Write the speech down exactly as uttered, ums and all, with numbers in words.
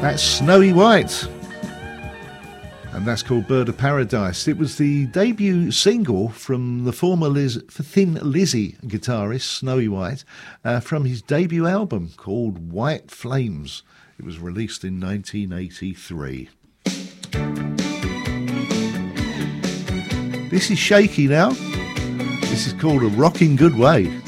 That's Snowy White, and that's called Bird of Paradise. It was the debut single from the former Liz, Thin Lizzy guitarist Snowy White uh, from his debut album called White Flames. It was released in nineteen eighty-three. This is shaky now. This is called A Rockin' Good Way.